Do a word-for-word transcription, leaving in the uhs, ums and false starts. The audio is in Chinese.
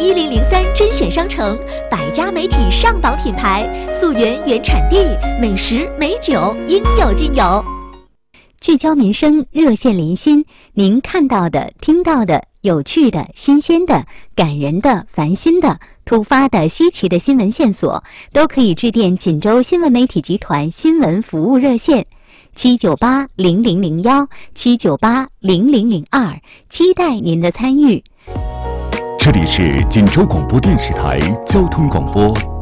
一零零三甄选商城，百家媒体上榜品牌，溯源原产地，美食美酒应有尽有。 聚焦民生，热线临心，您看到的、听到的、有趣的、新鲜的、感人的、烦心的、突发的、稀奇的新闻线索，都可以致电锦州新闻媒体集团新闻服务热线七九八零零零幺七九八零零零二，期待您的参与。 这里是锦州广播电视台交通广播